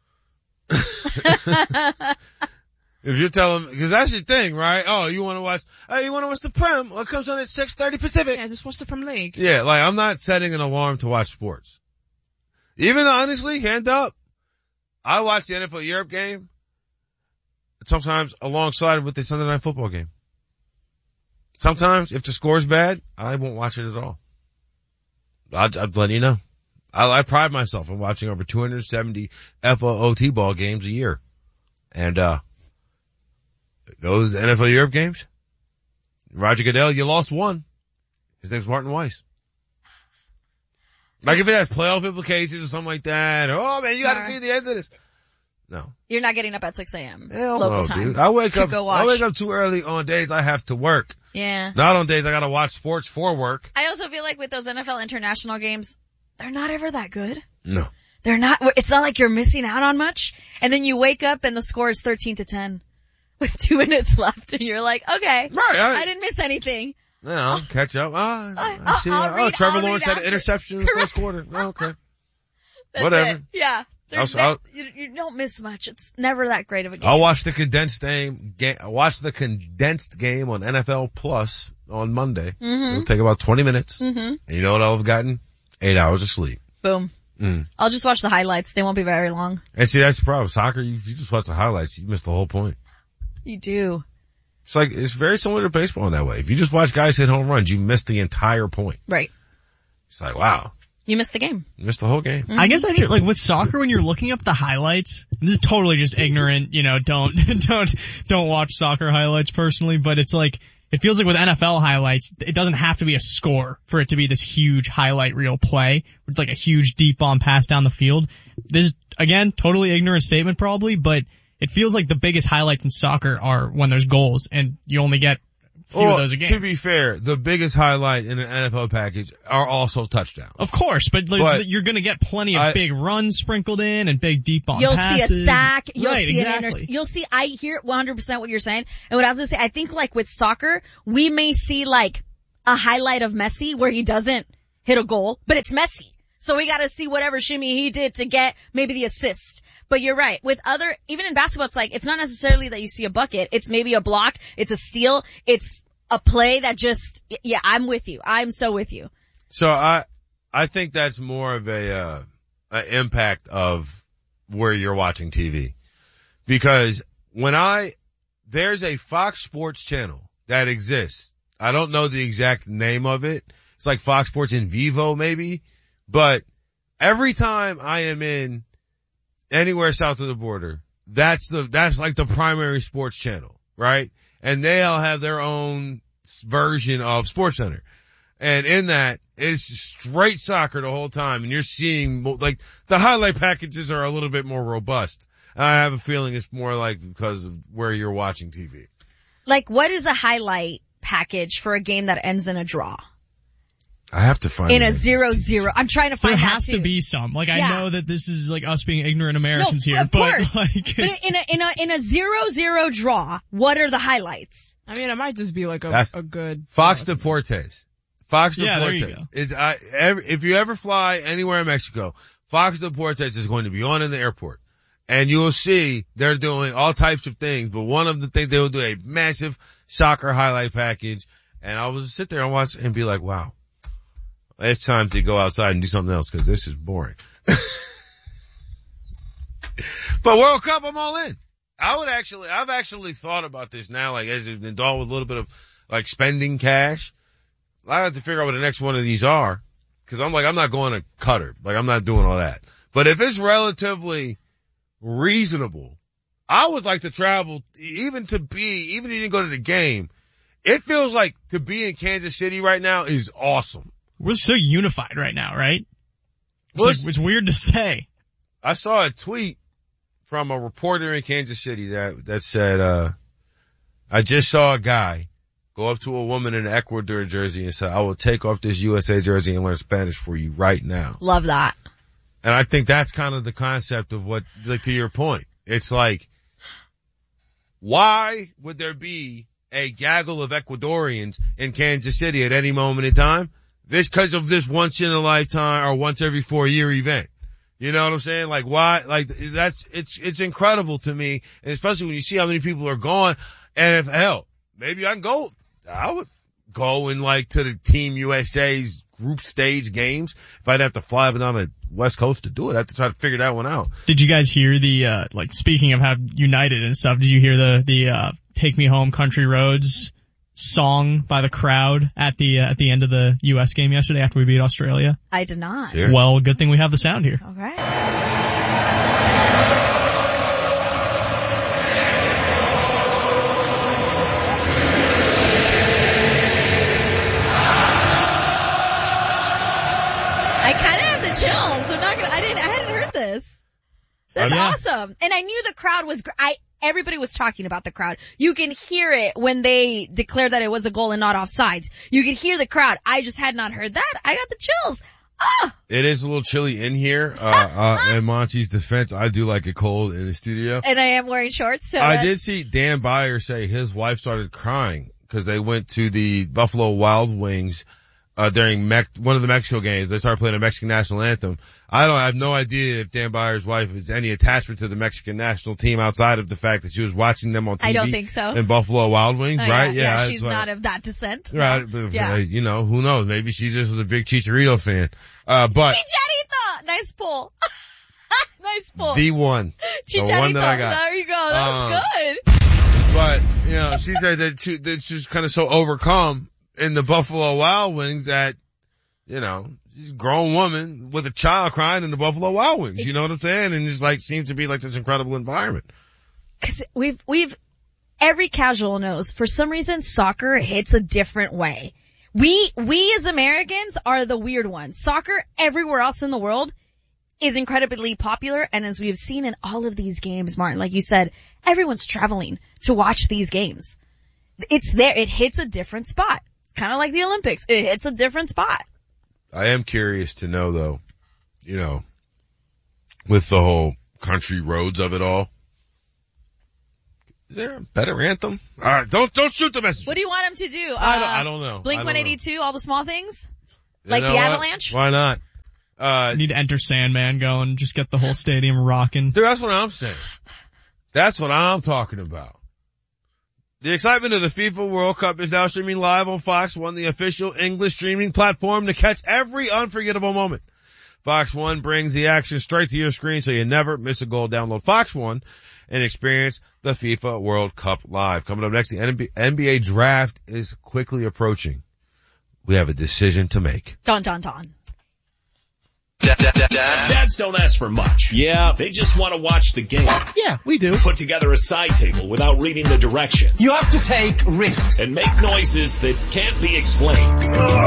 If you're telling, because that's your thing, right? Oh, you want to watch, oh, you want to watch the Prem? Well, it comes on at six thirty Pacific. Yeah, just watch the Premier League. Yeah, like, I'm not setting an alarm to watch sports. Even honestly, hand up, I watch the N F L Europe game sometimes alongside with the Sunday Night Football game. Sometimes, if the score's bad, I won't watch it at all. I'll, I'll let you know. I, I pride myself in watching over two hundred seventy F O O T ball games a year. And, uh, those N F L Europe games, Roger Goodell, you lost one. His name's Martin Weiss. Like if it has playoff implications or something like that, or, oh man, you gotta see the end of this. No. You're not getting up at six a.m. Hell local no, time. dude. I wake to up, go watch. I wake up too early on days I have to work. Yeah. Not on days I gotta watch sports for work. I also feel like with those N F L international games, they're not ever that good. No. They're not, it's not like you're missing out on much. And then you wake up and the score is thirteen to ten with two minutes left and you're like, okay. Right. I, I didn't miss anything. No, I'll catch up. Ah, I, I'll, see. I'll oh, read, Trevor I'll Lawrence had an after. interception in the first quarter. Oh, okay. That's Whatever. It. Yeah. There's I'll, no, you, you don't miss much. It's never that great of a game. I'll watch the condensed game, game watch the condensed game on N F L Plus on Monday. Mm-hmm. It'll take about twenty minutes. Mm-hmm. And you know what I'll have gotten? Eight hours of sleep. Boom. Mm. I'll just watch the highlights. They won't be very long. And see, that's the problem. Soccer, you, you just watch the highlights, you miss the whole point. You do. It's like, it's very similar to baseball in that way. If you just watch guys hit home runs, you miss the entire point. Right. It's like, wow. You missed the game. You missed the whole game. I guess I do, like with soccer, when you're looking up the highlights, this is totally just ignorant, you know, don't, don't, don't watch soccer highlights personally, but it's like, it feels like with N F L highlights, it doesn't have to be a score for it to be this huge highlight reel play with like a huge deep bomb pass down the field. This is, again, totally ignorant statement probably, but it feels like the biggest highlights in soccer are when there's goals and you only get few well, of those a game. To be fair, the biggest highlight in an N F L package are also touchdowns. Of course, but, like, But you're going to get plenty of I- big runs sprinkled in and big deep on You'll passes. see a sack. You'll right, see exactly. an inter- You'll see. I hear one hundred percent what you're saying. And what I was going to say, I think like with soccer, we may see like a highlight of Messi where he doesn't hit a goal, but it's Messi. So we got to see whatever shimmy he did to get maybe the assist. But you're right. With other, even in basketball, it's like, it's not necessarily that you see a bucket. It's maybe a block. It's a steal. It's a play that just, yeah, I'm with you. I'm so with you. So I, I think that's more of a, uh, an impact of where you're watching T V. Because when I, there's a Fox Sports channel that exists. I don't know the exact name of it. It's like Fox Sports in Vivo maybe. But every time I am in anywhere south of the border, that's the, that's like the primary sports channel, right? And they all have their own version of SportsCenter. And in that, it's straight soccer the whole time. And you're seeing, like, the highlight packages are a little bit more robust. And I have a feeling it's more like because of where you're watching T V. Like, what is a highlight package for a game that ends in a draw? I have to find in it. a zero zero. I'm trying to find there that has too. to be some. Like, Yeah. I know that this is like us being ignorant Americans no, here, of but course. like, But it's, in a in a in a zero zero draw, what are the highlights? I mean, it might just be like a, That's a good. Fox Deportes. Fox Yeah, there you Deportes go. is, I, every, if you ever fly anywhere in Mexico, Fox Deportes is going to be on in the airport. And you'll see they're doing all types of things, but one of the things they will do a massive soccer highlight package. And I will just sit there and watch and be like, wow. It's time to go outside and do something else because this is boring. But World Cup, I'm all in. I would actually, I've actually thought about this now, like as an adult with a little bit of like spending cash. I have to figure out what the next one of these are because I'm like, I'm not going to Qatar. Like I'm not doing all that. But if it's relatively reasonable, I would like to travel even to be, even if you didn't go to the game. It feels like to be in Kansas City right now is awesome. we're so unified right now, right? It's, Well, like, it's weird to say. I saw a tweet from a reporter in Kansas City that, that said, uh, I just saw a guy go up to a woman in an Ecuador jersey and say, I will take off this U S A jersey and learn Spanish for you right now. Love that. And I think that's kind of the concept of what, like to your point. It's like, why would there be a gaggle of Ecuadorians in Kansas City at any moment in time? This because of this once in a lifetime or once every four year event. You know what I'm saying? Like why, like that's, it's, it's incredible to me. And especially when you see how many people are going. And if hell, maybe I can go, I would go and like to the Team U S A's group stage games. If I'd have to fly up and down the West Coast to do it, I have to try to figure that one out. Did you guys hear the, uh, like speaking of how united and stuff, did you hear the, the, uh, Take Me Home Country Roads song by the crowd at the, uh, at the end of the U S game yesterday after we beat Australia? I did not. Sure. Well, good thing we have the sound here. Okay. I kind of have the chills. I'm not gonna, I didn't, I hadn't heard this. That's Oh, yeah. awesome. And I knew the crowd was, gr- I, everybody was talking about the crowd. You can hear it when they declared that it was a goal and not offsides. You can hear the crowd. I just had not heard that. I got the chills. Ah! It is a little chilly in here. Uh, uh, in Monty's defense, I do like it cold in the studio. And I am wearing shorts, so I that- did see Dan Byer say his wife started crying because they went to the Buffalo Wild Wings uh during Mex- one of the Mexico games. They started playing a Mexican national anthem. I don't I have no idea if Dan Byer's wife has any attachment to the Mexican national team outside of the fact that she was watching them on T V. I don't think so. In Buffalo Wild Wings, Oh, right? Yeah, yeah, that's she's what- not of that descent. Right, No. but, Yeah. uh, you know, who knows? Maybe she just was a big Chicharito fan. Uh, but Chicharito! Nice pull. Nice pull. the one, the Chicharito. one that I got. There you go. That Um, was good. But, you know, she said that, she, that she's kind of so overcome in the Buffalo Wild Wings that, you know, she's a grown woman with a child crying in the Buffalo Wild Wings. You know what I'm saying? And just like seems to be like this incredible environment. Cause we've, we've, every casual knows for some reason soccer hits a different way. We, we as Americans are the weird ones. Soccer everywhere else in the world is incredibly popular, and as we've seen in all of these games, Martin, like you said, everyone's traveling to watch these games. it's there. It hits a different spot. It's kind of like the Olympics. It hits a different spot. I am curious to know though, you know, with the whole country roads of it all, is there a better anthem? All right, don't don't shoot the message. What do you want him to do? Uh, I, don't, I don't know. Blink one eighty-two, all the small things? You Like know the what? Avalanche? Why not? Uh, Need to enter Sandman going, just get the whole stadium rocking. Dude, that's what I'm saying. That's what I'm talking about. The excitement of the FIFA World Cup is now streaming live on Fox One, the official English streaming platform to catch every unforgettable moment. Fox One brings the action straight to your screen so you never miss a goal. Download Fox One and experience the FIFA World Cup live. Coming up next, the N B A draft is quickly approaching. We have a decision to make. Dun, dun, dun. Dads don't ask for much. Yeah. They just want to watch the game. Yeah, we do. Put together a side table without reading the directions. You have to take risks. And make noises that can't be explained.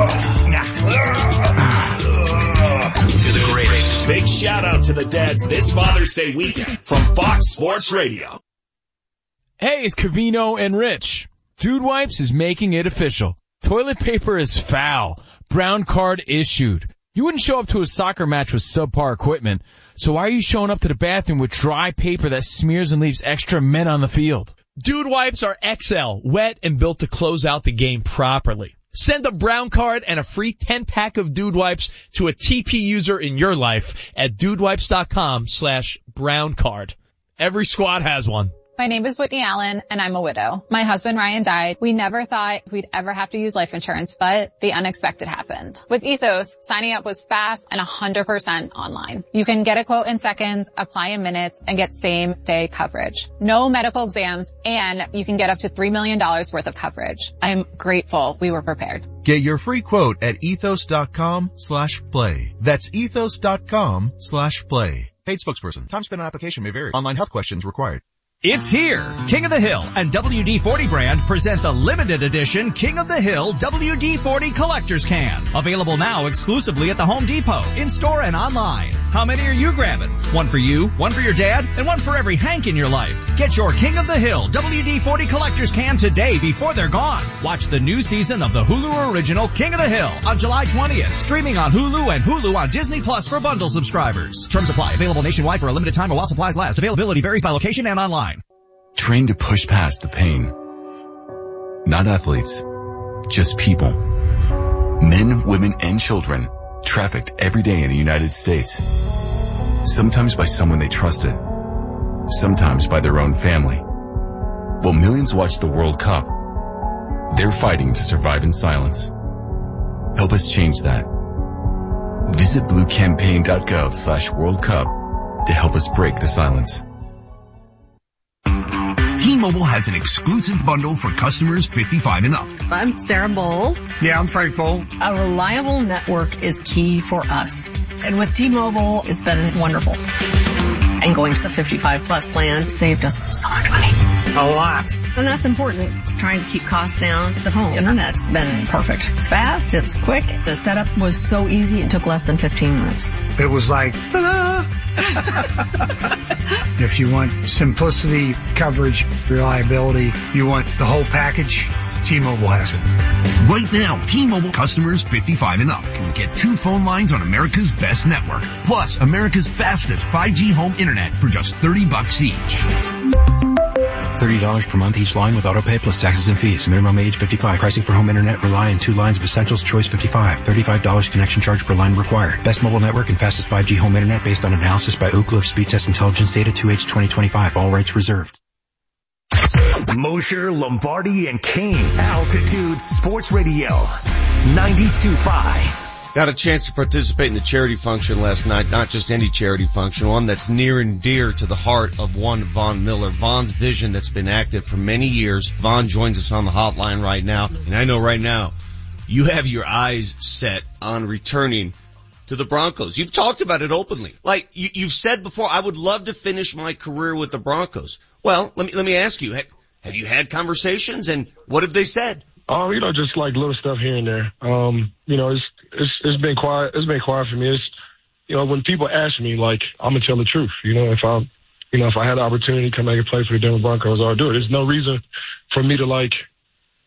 To the greatest. Big shout out to the dads this Father's Day weekend from Fox Sports Radio. Hey, it's Cavino and Rich. Dude Wipes is making it official. Toilet paper is foul. Brown card issued. You wouldn't show up to a soccer match with subpar equipment, so why are you showing up to the bathroom with dry paper that smears and leaves extra men on the field? Dude Wipes are X L, wet and built to close out the game properly. Send a brown card and a free ten pack of Dude Wipes to a T P user in your life at dudewipes.com slash brown card. Every squad has one. My name is Whitney Allen, and I'm a widow. My husband Ryan died. We never thought we'd ever have to use life insurance, but the unexpected happened. With Ethos, signing up was fast and one hundred percent online. You can get a quote in seconds, apply in minutes, and get same-day coverage. No medical exams, and you can get up to three million dollars worth of coverage. I'm grateful we were prepared. Get your free quote at ethos.com slash play. That's ethos.com slash play. Paid spokesperson. Time spent on application may vary. Online health questions required. It's here. King of the Hill and W D forty brand present the limited edition King of the Hill W D forty Collector's Can. Available now exclusively at the Home Depot, in-store and online. How many are you grabbing? One for you, one for your dad, and one for every Hank in your life. Get your King of the Hill W D forty Collector's Can today before they're gone. Watch the new season of the Hulu original King of the Hill on July twentieth. Streaming on Hulu and Hulu on Disney Plus for bundle subscribers. Terms apply. Available nationwide for a limited time while supplies last. Availability varies by location and online. Train to push past the pain. Not athletes, just people. Men, women, and children trafficked every day in the United States. Sometimes by someone they trusted. Sometimes by their own family. While millions watch the World Cup, they're fighting to survive in silence. Help us change that. Visit bluecampaign.gov slash World Cup to help us break the silence. T-Mobile has an exclusive bundle for customers fifty-five and up. I'm Sarah Bowl. Yeah, I'm Frank Bowl. A reliable network is key for us. And with T-Mobile, it's been wonderful. And going to the fifty-five plus plan saved us so much money. A lot. And that's important. Trying to keep costs down. The home internet's been perfect. It's fast. It's quick. The setup was so easy. It took less than fifteen minutes. It was like, ta-da! If you want simplicity, coverage, reliability, you want the whole package, T-Mobile has it. Right now, T-Mobile customers fifty-five and up can get two phone lines on America's best network, plus America's fastest five G home internet for just thirty bucks each. thirty dollars per month each line with autopay plus taxes and fees. Minimum age fifty-five. Pricing for home internet rely on two lines of Essentials Choice fifty-five. thirty-five dollars connection charge per line required. Best mobile network and fastest five G home internet based on analysis by Ookla of Speed Test Intelligence data two H twenty twenty-five. All rights reserved. Mosher, Lombardi, and Kane. Altitude Sports Radio. ninety-two point five. Got a chance to participate in the charity function last night, not just any charity function, one that's near and dear to the heart of one Vaughn Miller. Vaughn's vision that's been active for many years. Vaughn joins us on the hotline right now, and I know right now you have your eyes set on returning to the Broncos. You've talked about it openly. Like you, you've said before, I would love to finish my career with the Broncos. Well, let me let me ask you, have, have you had conversations, and what have they said? Oh, you know, just like little stuff here and there. Um, you know, it's it's it's been quiet. It's been quiet for me. It's, you know, when people ask me, like, I'm gonna tell the truth. You know, if I, you know, if I had the opportunity to come back and play for the Denver Broncos, I'll do it. There's no reason for me to like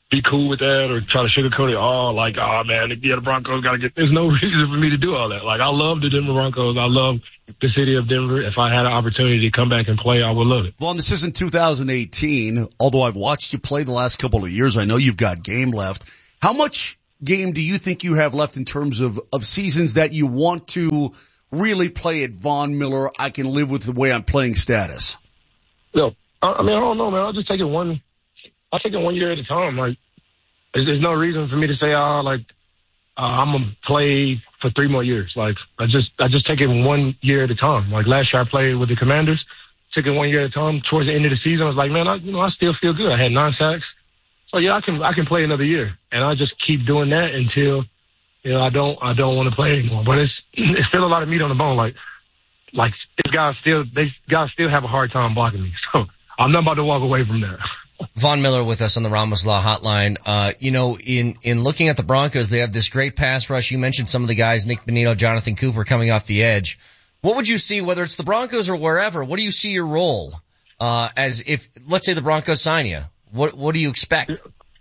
be cool with that or try to sugarcoat it all. Like, oh man, yeah, the Broncos got to get. There's no reason for me to do all that. Like, I love the Denver Broncos. I love the city of Denver. If I had an opportunity to come back and play, I would love it. Well, this isn't two thousand eighteen. Although I've watched you play the last couple of years, I know you've got game left. How much game do you think you have left in terms of of seasons that you want to really play at Von Miller? I can live with the way I'm playing status. No, I mean I don't know, man. I'll just take it one. I'll take it one year at a time. Like, there's, there's no reason for me to say, oh, like, uh, I'm gonna play for three more years. Like, I just, I just take it one year at a time. Like last year, I played with the Commanders, took it one year at a time. Towards the end of the season, I was like, man, I, you know, I still feel good. I had nine sacks, so yeah, I can, I can play another year, and I just keep doing that until, you know, I don't, I don't want to play anymore. But it's, it's still a lot of meat on the bone. Like, like these guys still, they guys still have a hard time blocking me. So I'm not about to walk away from that. Von Miller with us on the Ramos Law Hotline. Uh, you know, in, in looking at the Broncos, they have this great pass rush. You mentioned some of the guys, Nick Bonito, Jonathan Cooper coming off the edge. What would you see, whether it's the Broncos or wherever, what do you see your role, uh, as if, let's say the Broncos sign you? What, what do you expect?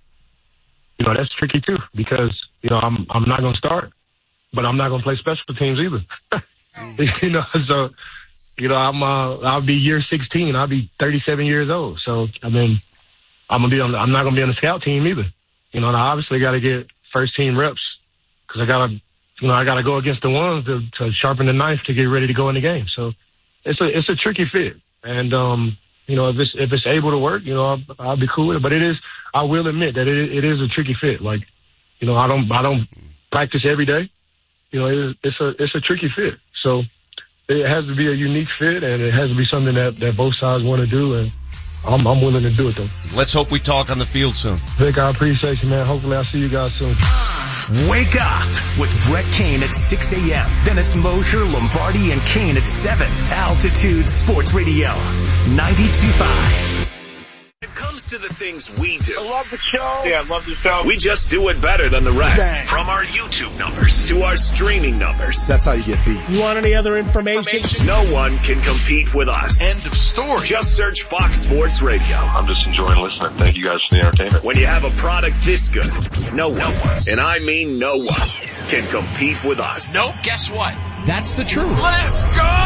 You know, that's tricky too, because, you know, I'm, I'm not going to start, but I'm not going to play special teams either. You know, so, you know, I'm, uh, I'll be year sixteen. I'll be thirty-seven years old. So, I mean, I'm gonna be on. The, I'm not gonna be on the scout team either. You know, and I obviously got to get first team reps because I gotta, you know, I gotta go against the ones to, to sharpen the knife to get ready to go in the game. So it's a it's a tricky fit, and um, you know, if it's if it's able to work, you know, I'll, I'll be cool with it. But it is, I will admit that it it is a tricky fit. Like, you know, I don't I don't practice every day. You know, it, it's a it's a tricky fit. So it has to be a unique fit, and it has to be something that that both sides want to do, and I'm, I'm willing to do it, though. Let's hope we talk on the field soon. Vic, I appreciate you, man. Hopefully I'll see you guys soon. Wake up with Brett Kane at six a.m. Then it's Mosher, Lombardi, and Kane at seven. Altitude Sports Radio, ninety-two point five. When it comes to the things we do. I love the show. Yeah, I love the show. We just do it better than the rest. Dang. From our YouTube numbers to our streaming numbers. That's how you get beat. You want any other information? No one can compete with us. End of story. Just search Fox Sports Radio. I'm just enjoying listening. Thank you guys for the entertainment. When you have a product this good, no one, and I mean no one, can compete with us. Nope, guess what? That's the truth. Let's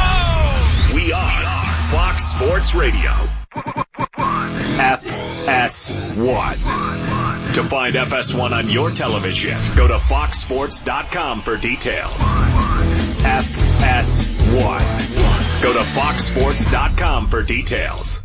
go! We are Fox Sports Radio. F S one. To find F S one on your television, go to fox sports dot com for details. F S one. Go to fox sports dot com for details.